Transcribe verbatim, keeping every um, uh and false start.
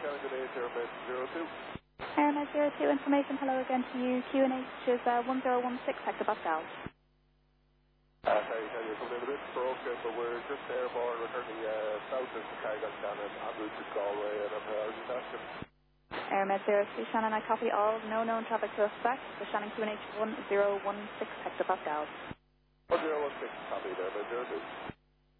Shannon, good day, Airmed zero two. Airmed zero two, information, hello again to you. Q N H is uh, one zero one six hectopascals. Uh, sorry, tell you coming in a bit broken, but we're just airborne. We're currently uh, south of the Cargo Shannon, en route to Galway, and I'm priority tasking. Airmed zero two, Shannon, I copy all no known traffic suspects. The Shannon Q N H one zero one six hectopascals. one zero one six, copy there, Airmed zero two.